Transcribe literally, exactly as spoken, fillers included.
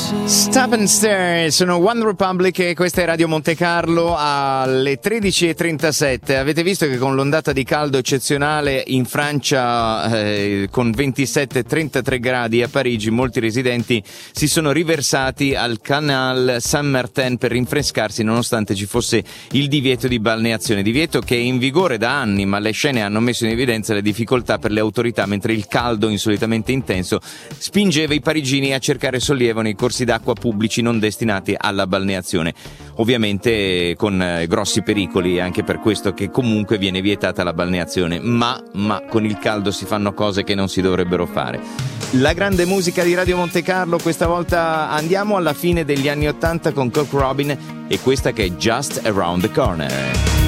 Stop and Stare, sono One Republic e questa è Radio Monte Carlo alle tredici e trentasette. Avete visto che con l'ondata di caldo eccezionale in Francia, eh, con ventisette trentatré gradi, a Parigi molti residenti si sono riversati al Canal Saint-Martin per rinfrescarsi nonostante ci fosse il divieto di balneazione, divieto che è in vigore da anni, ma le scene hanno messo in evidenza le difficoltà per le autorità mentre il caldo insolitamente intenso spingeva i parigini a cercare sollievo nei corsi d'acqua pubblici non destinati alla balneazione, ovviamente con eh, grossi pericoli, anche per questo che comunque viene vietata la balneazione, ma, ma con il caldo si fanno cose che non si dovrebbero fare. La grande musica di Radio Monte Carlo, questa volta andiamo alla fine degli anni ottanta con Cock Robin e questa che è Just Around the Corner.